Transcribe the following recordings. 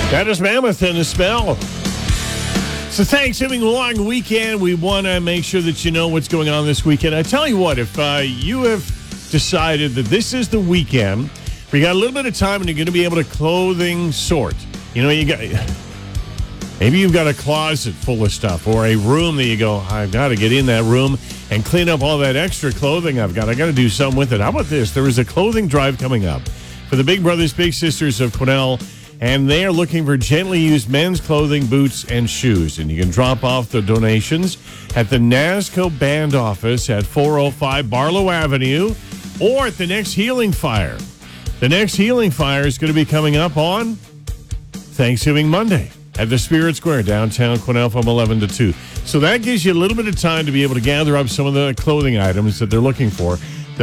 That is Mammoth and the Spell. It's a Thanksgiving long weekend. We want to make sure that you know what's going on this weekend. I tell you what, if you have decided that this is the weekend, we got a little bit of time and you're going to be able to clothing sort. You know, maybe you've got a closet full of stuff or a room that you go, I've got to get in that room and clean up all that extra clothing I've got. I got to do something with it. How about this? There is a clothing drive coming up for the Big Brothers Big Sisters of Quesnel, and they are looking for gently used men's clothing, boots, and shoes. And you can drop off the donations at the NASCO Band Office at 405 Barlow Avenue or at the next Healing Fire. The next Healing Fire is going to be coming up on Thanksgiving Monday at the Spirit Square, downtown Quesnel from 11 to 2. So that gives you a little bit of time to be able to gather up some of the clothing items that they're looking for. The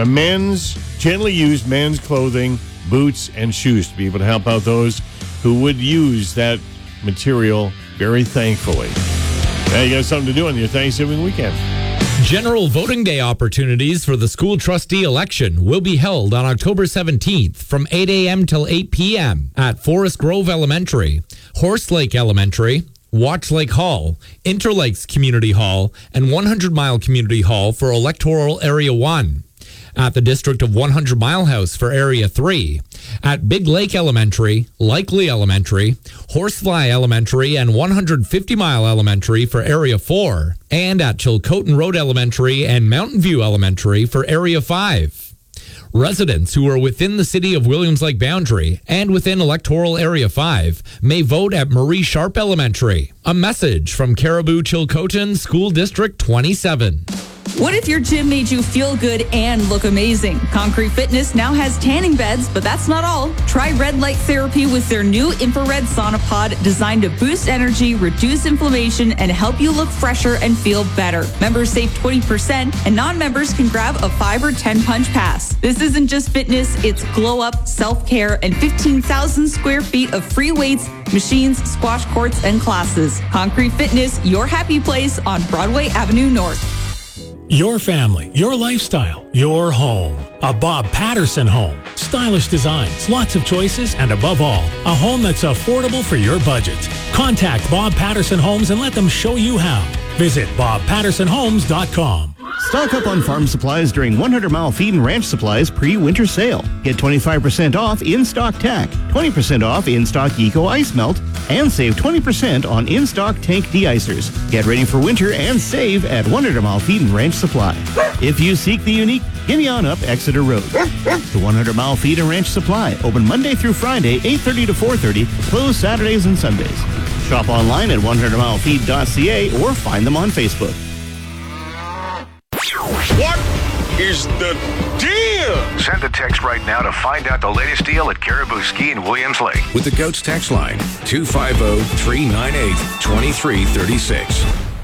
gently used men's clothing, boots, and shoes to be able to help out those who would use that material very thankfully. Now you got something to do on your Thanksgiving weekend. General voting day opportunities for the school trustee election will be held on October 17th from 8 a.m. till 8 p.m. at Forest Grove Elementary, Horse Lake Elementary, Watch Lake Hall, Interlakes Community Hall, and 100 Mile Community Hall for Electoral Area 1. At the District of 100 Mile House for Area 3, at Big Lake Elementary, Likely Elementary, Horsefly Elementary, and 150 Mile Elementary for Area 4, and at Chilcotin Road Elementary and Mountain View Elementary for Area 5. Residents who are within the City of Williams Lake boundary and within Electoral Area 5 may vote at Marie Sharp Elementary. A message from Caribou Chilcotin School District 27. What if your gym made you feel good and look amazing? Concrete Fitness now has tanning beds, but that's not all. Try Red Light Therapy with their new infrared sauna pod designed to boost energy, reduce inflammation, and help you look fresher and feel better. Members save 20%, and non-members can grab a 5 or 10 punch pass. This isn't just fitness, it's glow up, self-care, and 15,000 square feet of free weights, machines, squash courts, and classes. Concrete Fitness, your happy place on Broadway Avenue North. Your family, your lifestyle, your home. A Bob Patterson home. Stylish designs, lots of choices, and above all, a home that's affordable for your budget. Contact Bob Patterson Homes and let them show you how. Visit BobPattersonHomes.com. Stock up on farm supplies during 100 Mile Feed and Ranch Supplies pre-winter sale. Get 25% off in-stock tack, 20% off in-stock Eco Ice Melt, and save 20% on in-stock tank de-icers. Get ready for winter and save at 100 Mile Feed and Ranch Supply. If you seek the unique, give me on up Exeter Road. The 100 Mile Feed and Ranch Supply, open Monday through Friday, 8:30 to 4:30, closed Saturdays and Sundays. Shop online at 100milefeed.ca or find them on Facebook. What is the deal? Send a text right now to find out the latest deal at Caribou Ski in Williams Lake. With the GOATS text line, 250-398-2336.